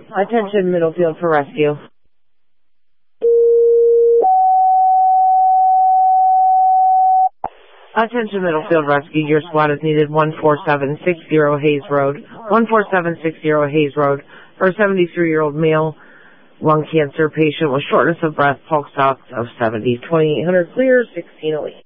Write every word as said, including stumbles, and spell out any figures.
Attention, Middlefield for rescue. Attention, Middlefield Rescue. Your squad is needed. one four seven six zero Hayes Road. one four seven six zero Hayes Road. For a seventy-three-year-old male lung cancer patient with shortness of breath, pulse ox of seventy. twenty-eight hundred clear, sixteen oh eight.